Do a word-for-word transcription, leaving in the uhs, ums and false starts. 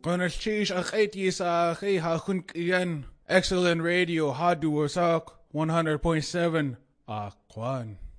Konalchish aketi sa kay hakun kiyan. Excellent radio hadu wasak one hundred point seven Akwan.